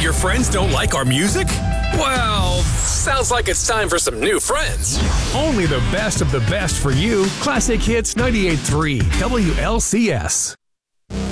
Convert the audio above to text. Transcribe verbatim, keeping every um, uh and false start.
Your friends don't like our music? Well, sounds like it's time for some new friends. Only the best of the best for you. Classic Hits ninety-eight point three W L C S.